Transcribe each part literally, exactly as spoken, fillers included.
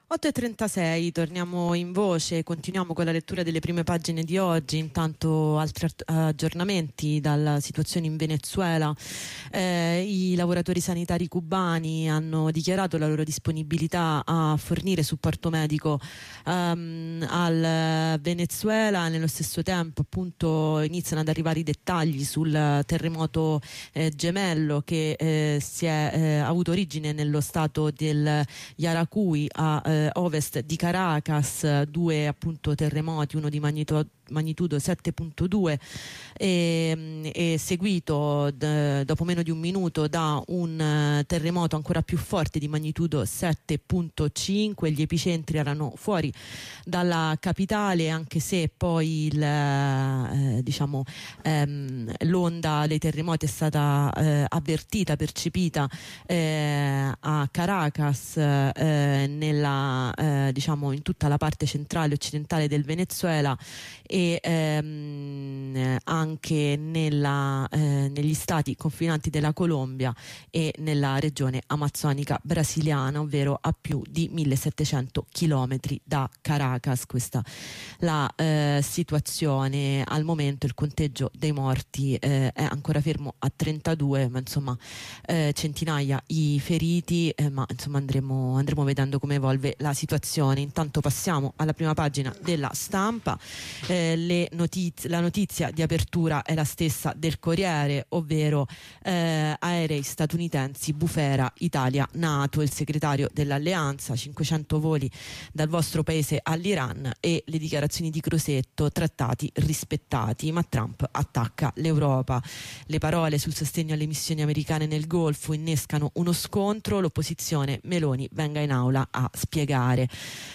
otto e trentasei, torniamo in voce, continuiamo con la lettura delle prime pagine di oggi. Intanto altri aggiornamenti dalla situazione in Venezuela. Eh, i lavoratori sanitari cubani hanno dichiarato la loro disponibilità a fornire supporto medico um, al Venezuela. Nello stesso tempo appunto iniziano ad arrivare i dettagli sul terremoto eh, gemello che eh, si è eh, avuto origine nello stato del Yaracuy a eh, ovest di Caracas, due appunto terremoti, uno di magnitudo magnitudo sette virgola due e, e seguito d, dopo meno di un minuto da un uh, terremoto ancora più forte di magnitudo sette virgola cinque. Gli epicentri erano fuori dalla capitale, anche se poi il, eh, diciamo ehm, l'onda dei terremoti è stata eh, avvertita, percepita eh, a Caracas, eh, nella, eh, diciamo in tutta la parte centrale occidentale del Venezuela e ehm, anche nella, eh, negli stati confinanti della Colombia e nella regione amazzonica brasiliana, ovvero a più di millesettecento chilometri da Caracas. Questa la eh, situazione al momento. Il conteggio dei morti eh, è ancora fermo a trentadue, ma insomma eh, centinaia i feriti, eh, ma insomma andremo, andremo vedendo come evolve la situazione. Intanto passiamo alla prima pagina della Stampa. Eh, le notizie, la notizia di apertura è la stessa del Corriere, ovvero eh, aerei statunitensi, bufera Italia NATO. Il segretario dell'Alleanza: cinquecento voli dal vostro paese all'Iran, e le dichiarazioni di Crosetto: trattati rispettati, ma Trump attacca l'Europa. Le parole sul sostegno alle missioni americane nel Golfo innescano uno scontro, l'opposizione Meloni venga in aula a spiegare.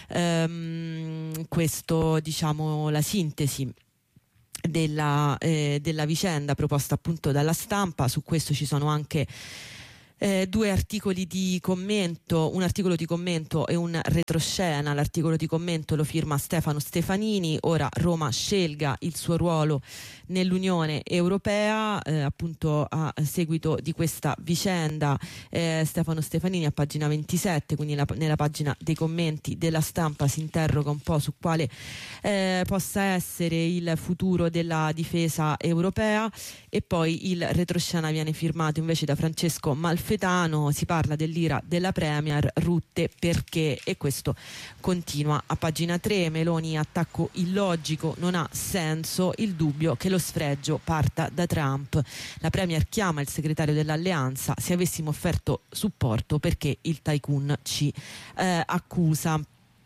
Ehm, questo, diciamo, la sintesi della, eh, della vicenda proposta appunto dalla Stampa. Su questo ci sono anche Eh, due articoli di commento, un articolo di commento e un retroscena. L'articolo di commento lo firma Stefano Stefanini. Ora Roma scelga il suo ruolo nell'Unione Europea, eh, appunto a seguito di questa vicenda. eh, Stefano Stefanini a pagina ventisette, quindi la, nella pagina dei commenti della Stampa, si interroga un po' su quale eh, possa essere il futuro della difesa europea, e poi il retroscena viene firmato invece da Francesco Malfettino. Si parla dell'ira della Premier, Rutte perché, e questo continua a pagina tre. Meloni: attacco illogico, non ha senso il dubbio che lo sfregio parta da Trump. La Premier chiama il segretario dell'Alleanza: se avessimo offerto supporto perché il tycoon ci eh, accusa.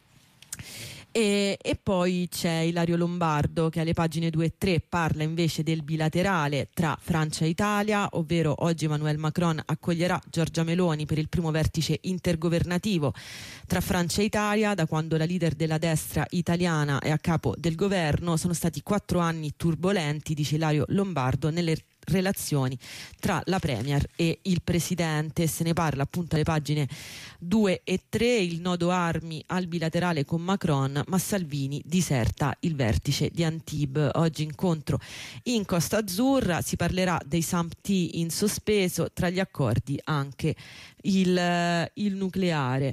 E, e poi c'è Ilario Lombardo che alle pagine due e tre parla invece del bilaterale tra Francia e Italia, ovvero oggi Emmanuel Macron accoglierà Giorgia Meloni per il primo vertice intergovernativo tra Francia e Italia. Da quando la leader della destra italiana è a capo del governo sono stati quattro anni turbolenti, dice Ilario Lombardo, nelle relazioni tra la Premier e il Presidente. Se ne parla appunto alle pagine due e tre. Il nodo armi al bilaterale con Macron, ma Salvini diserta il vertice di Antibes. Oggi incontro in Costa Azzurra, si parlerà dei S A M T in sospeso, tra gli accordi anche il, il nucleare.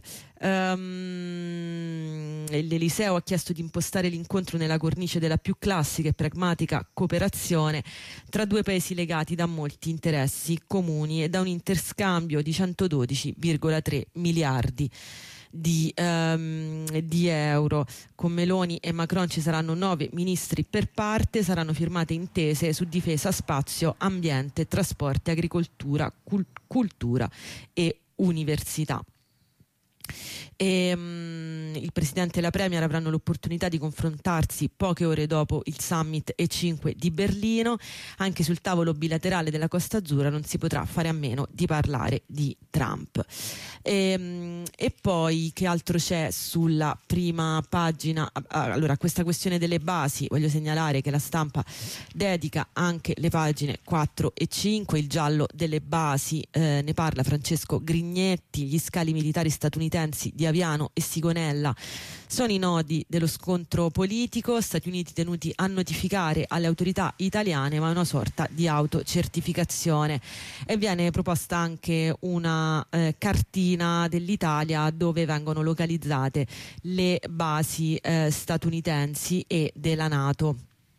Um, L'Eliseo ha chiesto di impostare l'incontro nella cornice della più classica e pragmatica cooperazione tra due paesi legati da molti interessi comuni e da un interscambio di centododici virgola tre miliardi di, um, di euro. Con Meloni e Macron ci saranno nove ministri per parte, saranno firmate intese su difesa, spazio, ambiente, trasporti, agricoltura, cul- cultura e università. E, um, il Presidente e la Premier avranno l'opportunità di confrontarsi poche ore dopo il summit E cinque di Berlino. Anche sul tavolo bilaterale della Costa Azzurra non si potrà fare a meno di parlare di Trump. E, um, e poi che altro c'è sulla prima pagina? Allora, questa questione delle basi, voglio segnalare che la Stampa dedica anche le pagine quattro e cinque. Il giallo delle basi, eh, ne parla Francesco Grignetti: gli scali militari statunitensi di di Aviano e Sigonella sono i nodi dello scontro politico, Stati Uniti tenuti a notificare alle autorità italiane, ma è una sorta di autocertificazione. E viene proposta anche una eh, cartina dell'Italia dove vengono localizzate le basi eh, statunitensi e della NATO.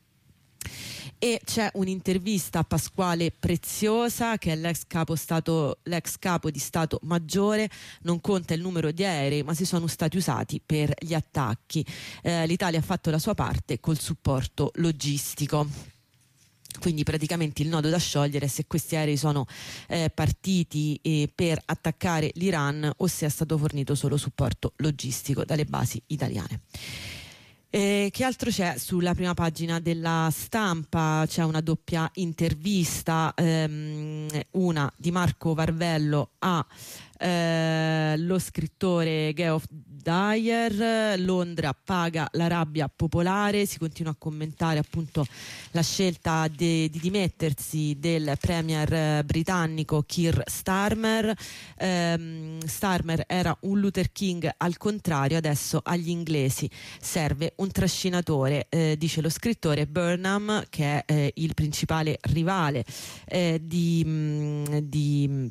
E c'è un'intervista a Pasquale Preziosa, che è l'ex capo, stato, l'ex capo di Stato Maggiore. Non conta il numero di aerei, ma si sono stati usati per gli attacchi. Eh, L'Italia ha fatto la sua parte col supporto logistico. Quindi praticamente il nodo da sciogliere è se questi aerei sono eh, partiti eh, per attaccare l'Iran o se è stato fornito solo supporto logistico dalle basi italiane. Eh, che altro c'è sulla prima pagina della Stampa? C'è una doppia intervista, ehm, una di Marco Varvello a eh, lo scrittore Geoff Dyer. Londra paga la rabbia popolare. Si continua a commentare appunto la scelta de, di dimettersi del premier britannico Keir Starmer. ehm, Starmer era un Luther King al contrario, adesso agli inglesi serve un trascinatore, eh, dice lo scrittore. Burnham, che è eh, il principale rivale eh, di, mh, di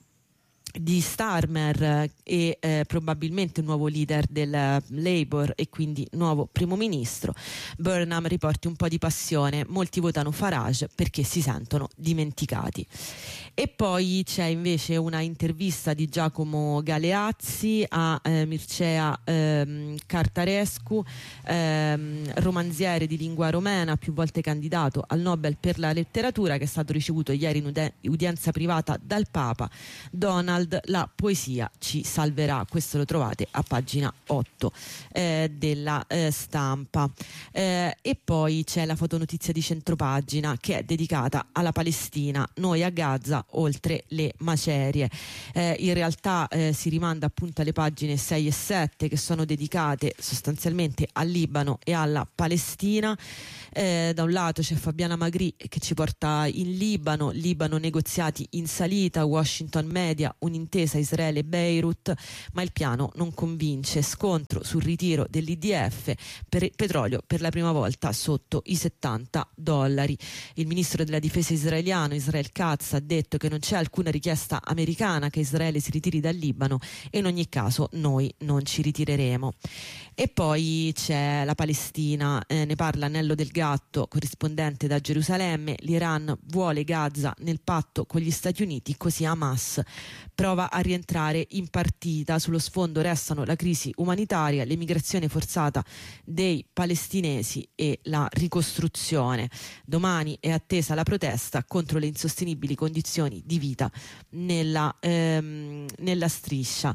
di Starmer e eh, probabilmente nuovo leader del Labour e quindi nuovo primo ministro, Burnham riporti un po' di passione. Molti votano Farage perché si sentono dimenticati. E poi c'è invece una intervista di Giacomo Galeazzi a eh, Mircea ehm, Cartarescu, ehm, romanziere di lingua romena, più volte candidato al Nobel per la letteratura, che è stato ricevuto ieri in uden- udienza privata dal Papa. Donald, la poesia ci salverà. Questo lo trovate a pagina otto eh, della eh, Stampa. Eh, e poi c'è la fotonotizia di centropagina, che è dedicata alla Palestina. Noi a Gaza oltre le macerie. Eh, in realtà eh, si rimanda appunto alle pagine sei e sette, che sono dedicate sostanzialmente al Libano e alla Palestina. Eh, da un lato c'è Fabiana Magri che ci porta in Libano, Libano negoziati in salita, Washington media un'intesa Israele-Beirut, ma il piano non convince. Scontro sul ritiro dell'I D F, per petrolio per la prima volta sotto i settanta dollari. Il ministro della difesa israeliano Israel Katz ha detto che non c'è alcuna richiesta americana che Israele si ritiri dal Libano e in ogni caso noi non ci ritireremo. E poi c'è la Palestina, eh, ne parla Nello Del Gatto, corrispondente da Gerusalemme. L'Iran vuole Gaza nel patto con gli Stati Uniti, così Hamas prova a rientrare in partita. Sullo sfondo restano la crisi umanitaria, l'emigrazione forzata dei palestinesi e la ricostruzione. Domani è attesa la protesta contro le insostenibili condizioni di vita nella, ehm, nella striscia.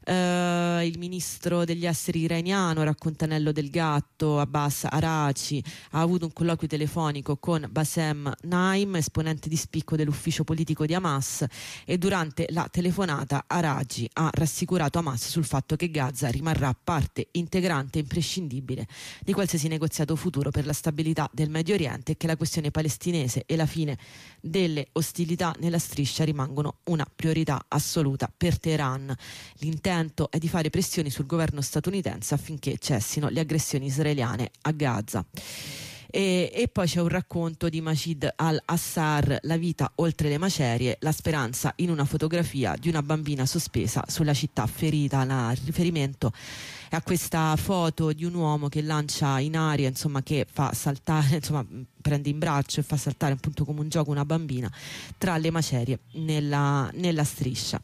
Uh, il ministro degli esteri iraniano, racconta Nello Del Gatto, Abbas Araghchi, ha avuto un colloquio telefonico con Bassem Naim, esponente di spicco dell'ufficio politico di Hamas, e durante la telefonata Araghchi ha rassicurato Hamas sul fatto che Gaza rimarrà parte integrante e imprescindibile di qualsiasi negoziato futuro per la stabilità del Medio Oriente e che la questione palestinese e la fine delle ostilità nella striscia rimangono una priorità assoluta per Teheran. L'intento è di fare pressioni sul governo statunitense affinché cessino le aggressioni israeliane a Gaza. E, e poi c'è un racconto di Majid al-Assar, La vita oltre le macerie, la speranza in una fotografia di una bambina sospesa sulla città ferita. Il riferimento è a questa foto di un uomo che lancia in aria, insomma, che fa saltare, insomma, prende in braccio e fa saltare appunto come un gioco una bambina tra le macerie nella, nella striscia.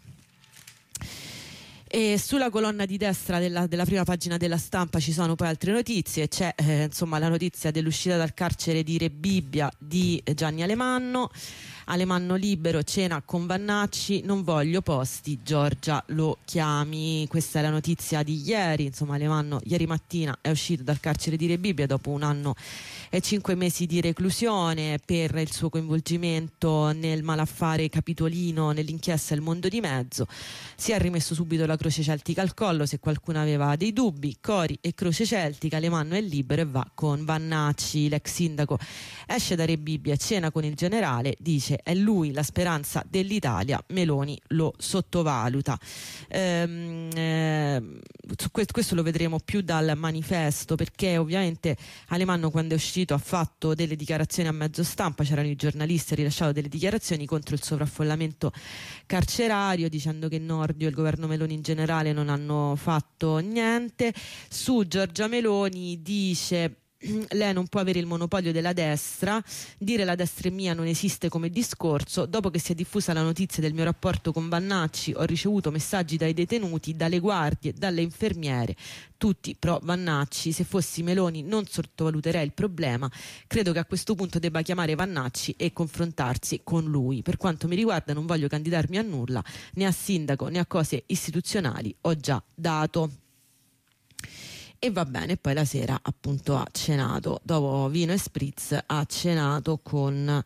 E sulla colonna di destra della, della prima pagina della Stampa ci sono poi altre notizie. C'è eh, insomma la notizia dell'uscita dal carcere di Rebibbia di Gianni Alemanno. Alemanno libero, cena con Vannacci, non voglio posti, Giorgia lo chiami. Questa è la notizia di ieri. Insomma, Alemanno ieri mattina è uscito dal carcere di Rebibbia dopo un anno e cinque mesi di reclusione per il suo coinvolgimento nel malaffare capitolino nell'inchiesta Il Mondo di Mezzo. Si è rimesso subito la croce celtica al collo se qualcuno aveva dei dubbi. Cori e croce celtica, Alemanno è libero e va con Vannacci. L'ex sindaco esce da Rebibbia e cena con il generale, dice è lui la speranza dell'Italia, Meloni lo sottovaluta. Ehm, eh, su questo, questo lo vedremo più dal manifesto, perché ovviamente Alemanno, quando è uscito, ha fatto delle dichiarazioni a mezzo stampa, c'erano i giornalisti, ha rilasciato delle dichiarazioni contro il sovraffollamento carcerario, dicendo che Nordio e il governo Meloni in generale non hanno fatto niente. Su Giorgia Meloni dice: lei non può avere il monopolio della destra, dire la destra è mia non esiste come discorso. Dopo che si è diffusa la notizia del mio rapporto con Vannacci, ho ricevuto messaggi dai detenuti, dalle guardie, dalle infermiere, tutti pro Vannacci. Se fossi Meloni non sottovaluterei il problema, credo che a questo punto debba chiamare Vannacci e confrontarsi con lui. Per quanto mi riguarda non voglio candidarmi a nulla, né a sindaco né a cose istituzionali, ho già dato. E va bene, poi la sera appunto ha cenato, dopo vino e spritz, ha cenato con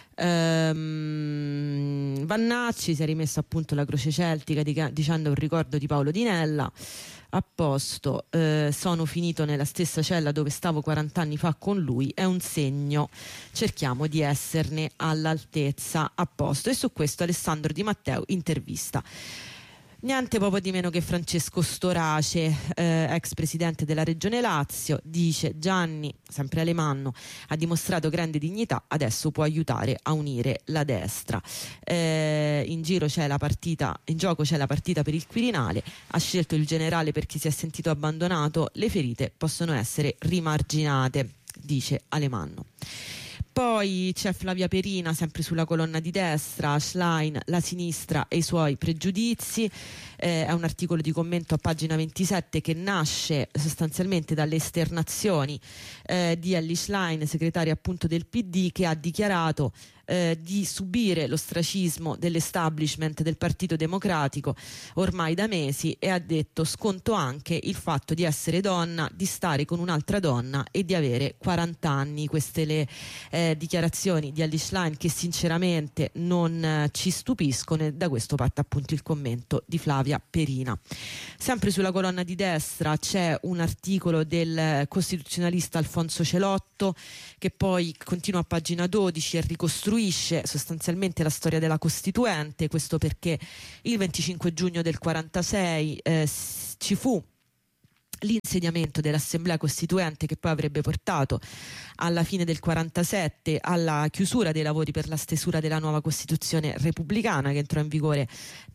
ehm, Vannacci, si è rimesso appunto la croce celtica dica, dicendo un ricordo di Paolo Di Nella. A posto, eh, sono finito nella stessa cella dove stavo quaranta anni fa con lui, è un segno, cerchiamo di esserne all'altezza. A posto. E su questo Alessandro Di Matteo intervista niente poco di meno che Francesco Storace, eh, ex presidente della Regione Lazio. Dice: Gianni, sempre Alemanno, ha dimostrato grande dignità, adesso può aiutare a unire la destra. Eh, in giro c'è la partita, in gioco c'è la partita per il Quirinale, ha scelto il generale perché si è sentito abbandonato, le ferite possono essere rimarginate, dice Alemanno. Poi c'è Flavia Perina, sempre sulla colonna di destra, Schlein, la sinistra e i suoi pregiudizi. Eh, è un articolo di commento a pagina ventisette che nasce sostanzialmente dalle esternazioni eh, di Elly Schlein, segretaria appunto del P D, che ha dichiarato eh, di subire l'ostracismo dell'establishment del Partito Democratico ormai da mesi, e ha detto: sconto anche il fatto di essere donna, di stare con un'altra donna e di avere quaranta anni. Queste le eh, dichiarazioni di Elly Schlein, che sinceramente non eh, ci stupiscono, e da questo parte appunto il commento di Flavia Perina. Sempre sulla colonna di destra c'è un articolo del costituzionalista Alfonso Celotto, che poi continua a pagina dodici e ricostruisce sostanzialmente la storia della Costituente. Questo perché il venticinque giugno del quarantasei eh, ci fu l'insediamento dell'Assemblea Costituente, che poi avrebbe portato alla fine del quarantasette alla chiusura dei lavori per la stesura della nuova Costituzione repubblicana, che entrò in vigore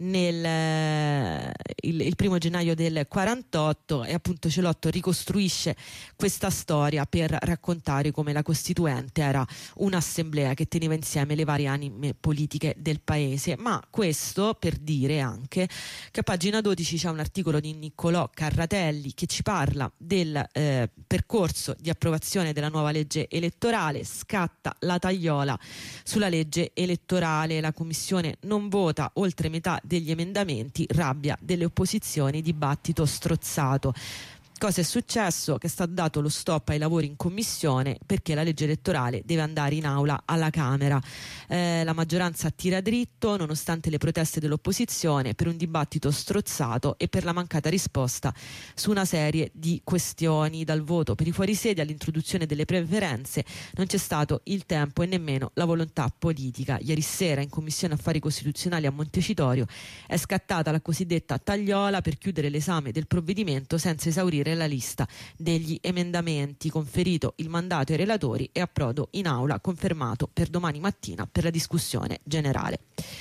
nel il, il primo gennaio del quarantotto. E appunto Celotto ricostruisce questa storia per raccontare come la Costituente era un'assemblea che teneva insieme le varie anime politiche del paese. Ma questo per dire anche che a pagina dodici c'è un articolo di Niccolò Carratelli che ci parla del eh, percorso di approvazione della nuova legge elettorale. Scatta la tagliola sulla legge elettorale, la commissione non vota oltre metà degli emendamenti, rabbia delle opposizioni, dibattito strozzato. Cosa è successo? Che è stato dato lo stop ai lavori in commissione perché la legge elettorale deve andare in aula alla Camera. Eh, la maggioranza tira dritto nonostante le proteste dell'opposizione, per un dibattito strozzato e per la mancata risposta su una serie di questioni. Dal voto per i fuorisede all'introduzione delle preferenze non c'è stato il tempo e nemmeno la volontà politica. Ieri sera in Commissione Affari Costituzionali a Montecitorio è scattata la cosiddetta tagliola per chiudere l'esame del provvedimento senza esaurire la lista degli emendamenti, conferito il mandato ai relatori e approdo in aula confermato per domani mattina per la discussione generale.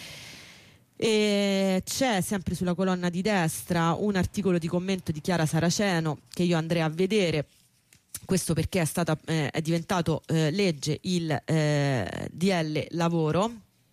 E c'è sempre sulla colonna di destra un articolo di commento di Chiara Saraceno che io andrei a vedere. Questo perché è, stata, eh, è diventato eh, legge il eh, D L lavoro.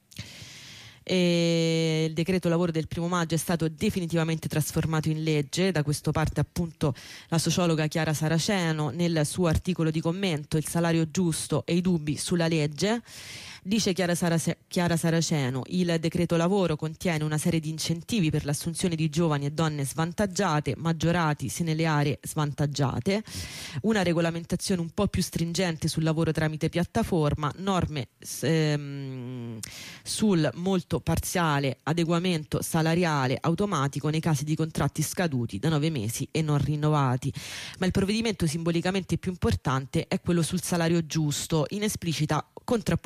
E il decreto lavoro del primo maggio è stato definitivamente trasformato in legge. Da questo parte appunto la sociologa Chiara Saraceno nel suo articolo di commento Il salario giusto e i dubbi sulla legge. Dice Chiara, Sarase- Chiara Saraceno: il decreto lavoro contiene una serie di incentivi per l'assunzione di giovani e donne svantaggiate, maggiorati nelle aree svantaggiate, una regolamentazione un po' più stringente sul lavoro tramite piattaforma, norme ehm, sul molto parziale adeguamento salariale automatico nei casi di contratti scaduti da nove mesi e non rinnovati. Ma il provvedimento simbolicamente più importante è quello sul salario giusto, in esplicita contrapposizione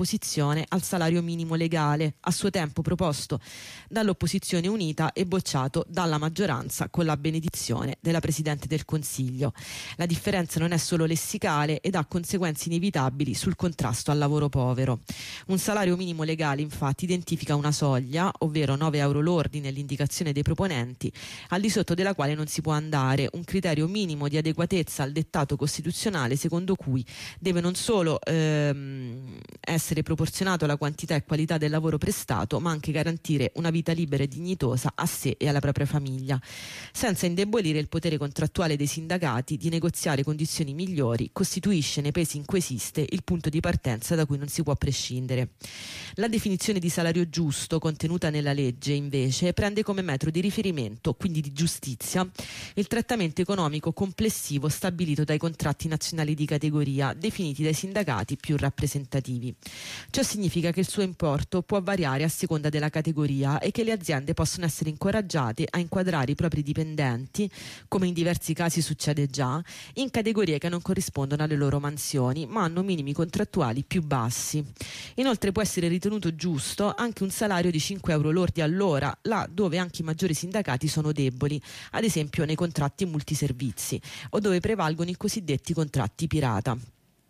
l'iscrizione al salario minimo legale, a suo tempo proposto dall'opposizione unita e bocciato dalla maggioranza con la benedizione della Presidente del Consiglio. La differenza non è solo lessicale ed ha conseguenze inevitabili sul contrasto al lavoro povero. Un salario minimo legale infatti identifica una soglia, ovvero nove euro lordi nell'indicazione dei proponenti, al di sotto della quale non si può andare, un criterio minimo di adeguatezza al dettato costituzionale secondo cui deve non solo ehm, essere proporzionato alla quantità e qualità del lavoro prestato, ma anche garantire una vita libera e dignitosa a sé e alla propria famiglia, senza indebolire il potere contrattuale dei sindacati di negoziare condizioni migliori. Costituisce nei paesi in cui esiste il punto di partenza da cui non si può prescindere. La definizione di salario giusto contenuta nella legge invece prende come metro di riferimento, quindi di giustizia, il trattamento economico complessivo stabilito dai contratti nazionali di categoria definiti dai sindacati più rappresentativi. Ciò significa che il suo importo può variare a seconda della categoria e che le aziende possono essere incoraggiate a inquadrare i propri dipendenti, come in diversi casi succede già, in categorie che non corrispondono alle loro mansioni ma hanno minimi contrattuali più bassi. Inoltre può essere ritenuto giusto anche un salario di cinque euro lordi all'ora, là dove anche i maggiori sindacati sono deboli, ad esempio nei contratti multiservizi o dove prevalgono i cosiddetti contratti pirata.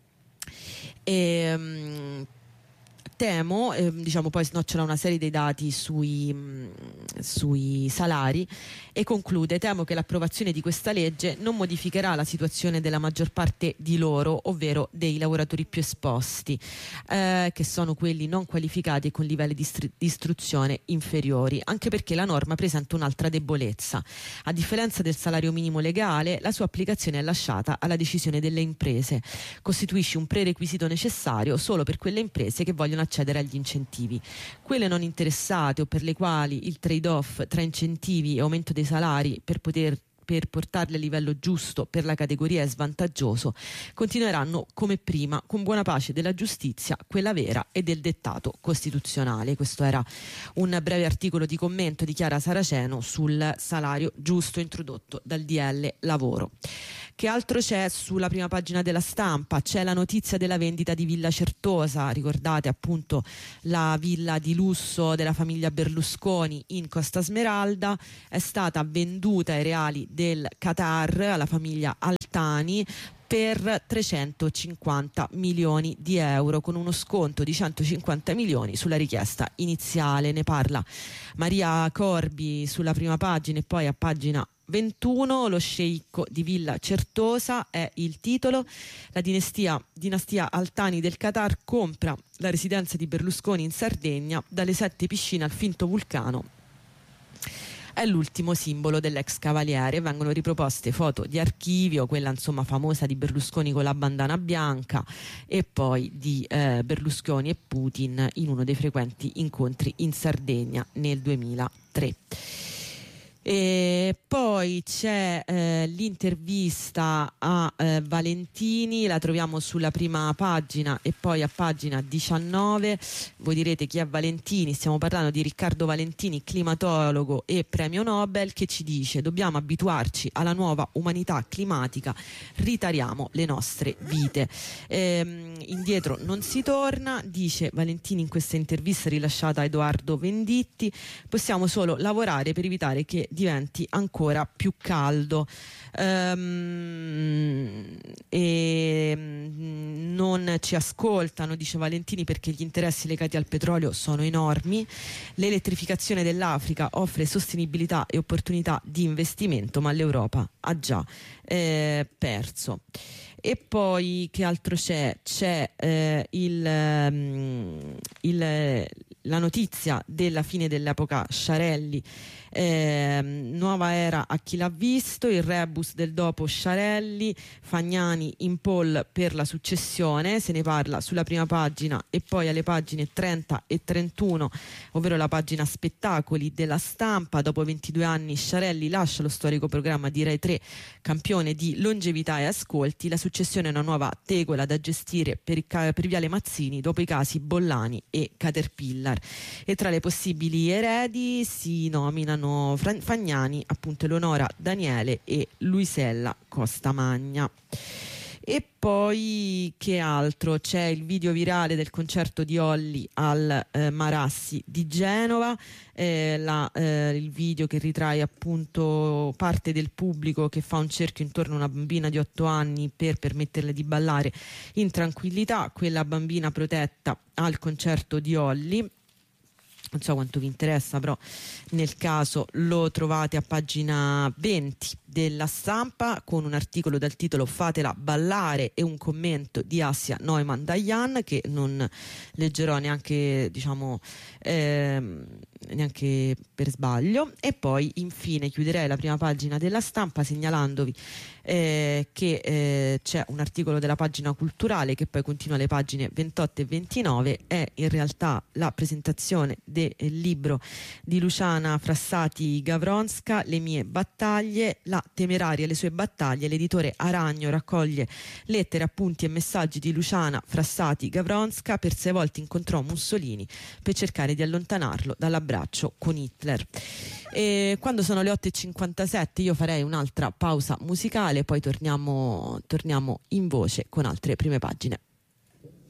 E, um, Temo, eh, diciamo poi snocciola una serie dei dati sui, mh, sui salari e conclude: temo che l'approvazione di questa legge non modificherà la situazione della maggior parte di loro, ovvero dei lavoratori più esposti, eh, che sono quelli non qualificati e con livelli di, istru- di istruzione inferiori, anche perché la norma presenta un'altra debolezza. A differenza del salario minimo legale, la sua applicazione è lasciata alla decisione delle imprese, costituisce un prerequisito necessario solo per quelle imprese che vogliono accedere agli incentivi. Quelle non interessate o per le quali il trade-off tra incentivi e aumento dei salari per poter per portarli a livello giusto per la categoria è svantaggioso, continueranno come prima con buona pace della giustizia, quella vera, e del dettato costituzionale. Questo era un breve articolo di commento di Chiara Saraceno sul salario giusto introdotto dal D L Lavoro. Che altro c'è sulla prima pagina della Stampa? C'è la notizia della vendita di Villa Certosa, ricordate appunto la villa di lusso della famiglia Berlusconi in Costa Smeralda, è stata venduta ai reali del Qatar alla famiglia Altani per trecentocinquanta milioni di euro, con uno sconto di centocinquanta milioni sulla richiesta iniziale. Ne parla Maria Corbi sulla prima pagina e poi a pagina ventuno. Lo sceicco di Villa Certosa è il titolo. La dinastia, dinastia Altani del Qatar compra la residenza di Berlusconi in Sardegna, dalle sette piscine al finto vulcano. È l'ultimo simbolo dell'ex cavaliere. Vengono riproposte foto di archivio, quella insomma famosa di Berlusconi con la bandana bianca, e poi di eh, Berlusconi e Putin in uno dei frequenti incontri in Sardegna nel duemilatré. E poi c'è eh, l'intervista a eh, Valentini, la troviamo sulla prima pagina e poi a pagina diciannove. Voi direte: chi è Valentini? Stiamo parlando di Riccardo Valentini, climatologo e premio Nobel, che ci dice: dobbiamo abituarci alla nuova umanità climatica, ritariamo le nostre vite. Ehm, indietro non si torna, dice Valentini in questa intervista rilasciata a Edoardo Venditti, possiamo solo lavorare per evitare che diventi ancora più caldo. Um, e non ci ascoltano, dice Valentini, perché gli interessi legati al petrolio sono enormi. L'elettrificazione dell'Africa offre sostenibilità e opportunità di investimento, ma l'Europa ha già eh, perso. E poi che altro c'è? C'è eh, il, um, il, la notizia della fine dell'epoca Sciarelli, eh, nuova era a chi l'ha visto, il rebus del dopo Sciarelli, Fagnani in pole per la successione, se ne parla sulla prima pagina e poi alle pagine trenta e trentuno, ovvero la pagina spettacoli della Stampa. Dopo ventidue anni Sciarelli lascia lo storico programma di Rai tre, campione di longevità e ascolti, la successione è una nuova tegola da gestire per, per Viale Mazzini dopo i casi Bollani e Caterpillar, e tra le possibili eredi si nominano Fagnani, appunto Eleonora Daniele e Luisella Costamagna. E poi che altro? C'è il video virale del concerto di Olly al eh, Marassi di Genova, eh, la, eh, il video che ritrae appunto parte del pubblico che fa un cerchio intorno a una bambina di otto anni per permetterle di ballare in tranquillità, quella bambina protetta al concerto di Olly. Non so quanto vi interessa, però nel caso lo trovate a pagina venti della Stampa con un articolo dal titolo "Fatela ballare" e un commento di Assia Neumann Dayan, che non leggerò neanche, diciamo, ehm, neanche per sbaglio. E poi infine chiuderei la prima pagina della Stampa segnalandovi eh, che eh, c'è un articolo della pagina culturale che poi continua alle pagine ventotto e ventinove. È in realtà la presentazione del libro di Luciana Frassati Gavronska, "Le mie battaglie, la temeraria e le sue battaglie". L'editore Aragno raccoglie lettere, appunti e messaggi di Luciana Frassati Gavronska. Per sei volte incontrò Mussolini per cercare di allontanarlo dall'abbraccio con Hitler. E quando sono le otto e cinquantasette io farei un'altra pausa musicale, poi torniamo, torniamo in voce con altre prime pagine.